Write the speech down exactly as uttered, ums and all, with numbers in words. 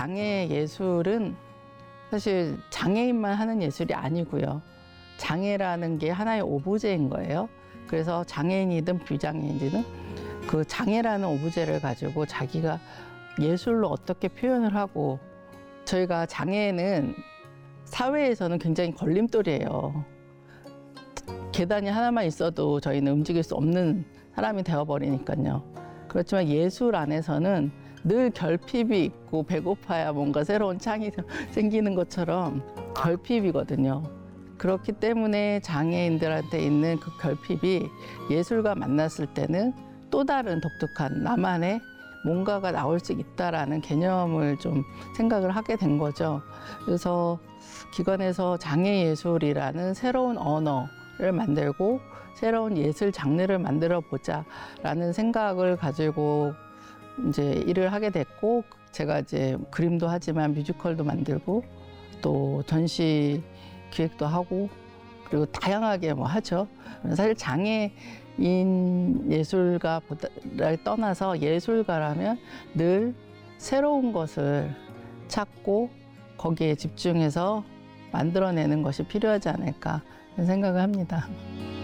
장애 예술은 사실 장애인만 하는 예술이 아니고요. 장애라는 게 하나의 오브제인 거예요. 그래서 장애인이든 비장애인이든 그 장애라는 오브제를 가지고 자기가 예술로 어떻게 표현을 하고, 저희가 장애는 사회에서는 굉장히 걸림돌이에요. 계단이 하나만 있어도 저희는 움직일 수 없는 사람이 되어버리니까요. 그렇지만 예술 안에서는 늘 결핍이 있고 배고파야 뭔가 새로운 창이 생기는 것처럼 결핍이거든요. 그렇기 때문에 장애인들한테 있는 그 결핍이 예술과 만났을 때는 또 다른 독특한 나만의 뭔가가 나올 수 있다라는 개념을 좀 생각을 하게 된 거죠. 그래서 기관에서 장애예술이라는 새로운 언어를 만들고 새로운 예술 장르를 만들어 보자라는 생각을 가지고 이제 일을 하게 됐고, 제가 이제 그림도 하지만 뮤지컬도 만들고 또 전시 기획도 하고 그리고 다양하게 뭐 하죠. 사실 장애인 예술가를 떠나서 예술가라면 늘 새로운 것을 찾고 거기에 집중해서 만들어내는 것이 필요하지 않을까 생각을 합니다.